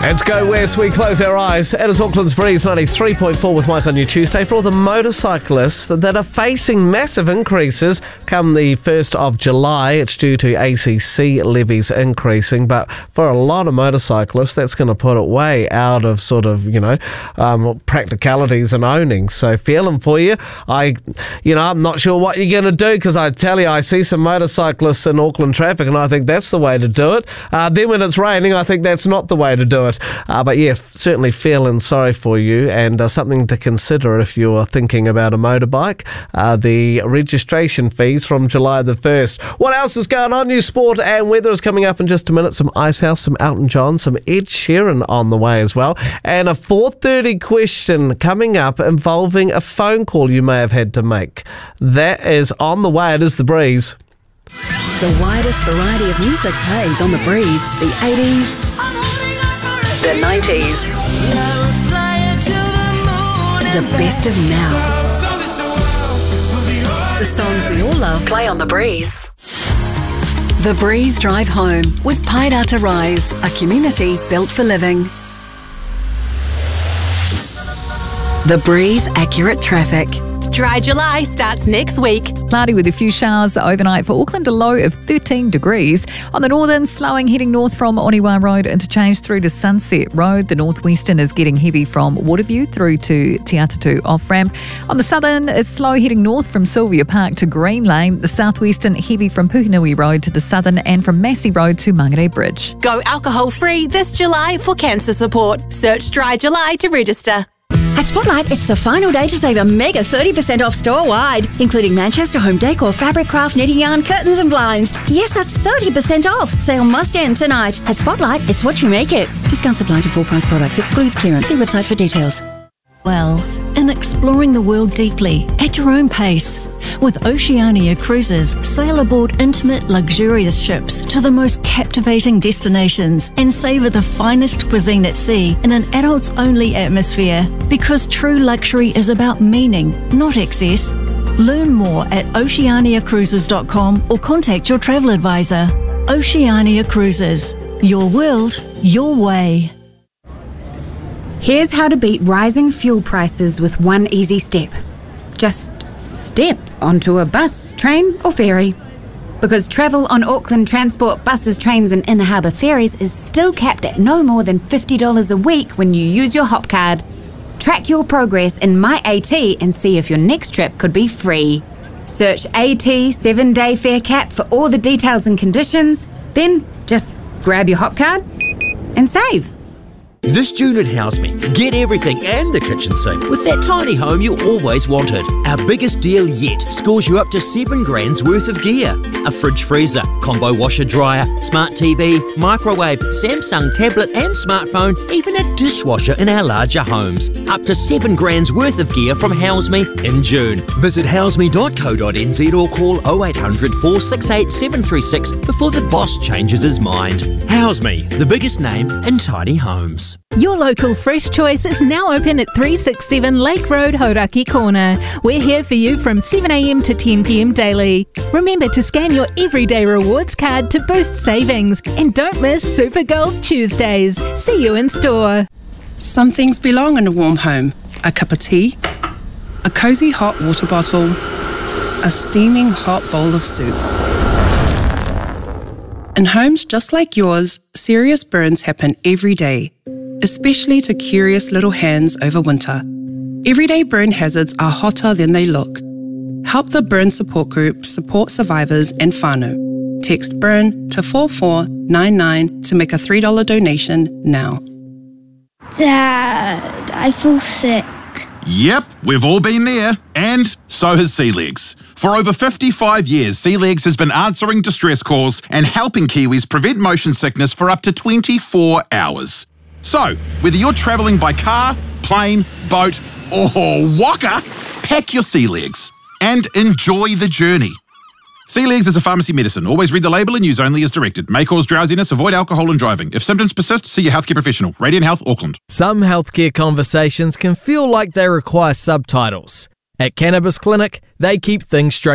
Let's go west, we close our eyes. It is Auckland's Breeze 93.4 with Mike on your Tuesday for all the motorcyclists that are facing massive increases come the 1st of July. It's due to ACC levies increasing, but for a lot of motorcyclists, that's going to put it way out of sort of, practicalities and owning. So feeling for you. I'm not sure what you're going to do because I tell you, I see some motorcyclists in Auckland traffic and I think that's the way to do it. Then when it's raining, I think that's not the way to do it. But yeah, certainly feeling sorry for you and something to consider if you're thinking about a motorbike. The registration fees from July the 1st. What else is going on? New sport and weather is coming up in just a minute. Some Icehouse, some Elton John, some Ed Sheeran on the way as well. And a 4:30 question coming up involving a phone call you may have had to make. That is on the way. It is The Breeze. The widest variety of music plays on The Breeze. The 80s, the 90s, the best of now. The songs we all love play on The Breeze. The Breeze Drive Home with Pairata Rise, a community built for living. The Breeze Accurate Traffic. Dry July starts next week. Cloudy with a few showers overnight for Auckland, a low of 13 degrees. On the northern, slowing heading north from Oniwa Road interchange through to Sunset Road. The northwestern is getting heavy from Waterview through to Te Atatu off-ramp. On the southern, it's slow heading north from Sylvia Park to Green Lane. The southwestern heavy from Puhinui Road to the southern and from Massey Road to Mangere Bridge. Go alcohol-free this July for cancer support. Search Dry July to register. At Spotlight, it's the final day to save a mega 30% off store-wide, including Manchester home decor, fabric, craft, knitting yarn, curtains and blinds. Yes, that's 30% off. Sale must end tonight. At Spotlight, it's what you make it. Discounts apply to full-price products. Excludes clearance. See website for details. Well, in exploring the world deeply at your own pace. With Oceania Cruises, sail aboard intimate, luxurious ships to the most captivating destinations and savour the finest cuisine at sea in an adults-only atmosphere. Because true luxury is about meaning, not excess. Learn more at oceaniacruises.com or contact your travel advisor. Oceania Cruises. Your world, your way. Here's how to beat rising fuel prices with one easy step. Just step onto a bus, train or ferry. Because travel on Auckland Transport buses, trains and inner harbour ferries is still capped at no more than $50 a week when you use your Hop card. Track your progress in My AT and see if your next trip could be free. Search AT 7-day fare cap for all the details and conditions. Then just grab your Hop card and save. This June at HouseMe, get everything and the kitchen sink with that tiny home you always wanted. Our biggest deal yet scores you up to $7,000 worth of gear. A fridge freezer, combo washer dryer, smart TV, microwave, Samsung tablet and smartphone, even a dishwasher in our larger homes. Up to $7,000 worth of gear from HouseMe in June. Visit houseme.co.nz or call 0800 468 736 before the boss changes his mind. HouseMe, the biggest name in tiny homes. Your local Fresh Choice is now open at 367 Lake Road, Hauraki Corner. We're here for you from 7am to 10pm daily. Remember to scan your Everyday Rewards card to boost savings. And don't miss Super Gold Tuesdays. See you in store. Some things belong in a warm home. A cup of tea, a cosy hot water bottle, a steaming hot bowl of soup. In homes just like yours, serious burns happen every day, especially to curious little hands over winter. Everyday burn hazards are hotter than they look. Help the Burn Support Group support survivors and whānau. Text BURN to 4499 to make a $3 donation now. Dad, I feel sick. Yep, we've all been there, and so has SeaLegs. For over 55 years, SeaLegs has been answering distress calls and helping Kiwis prevent motion sickness for up to 24 hours. So, whether you're travelling by car, plane, boat or waka, pack your SeaLegs and enjoy the journey. SeaLegs is a pharmacy medicine. Always read the label and use only as directed. May cause drowsiness. Avoid alcohol and driving. If symptoms persist, see your healthcare professional. Radiant Health, Auckland. Some healthcare conversations can feel like they require subtitles. At Cannabis Clinic, they keep things straight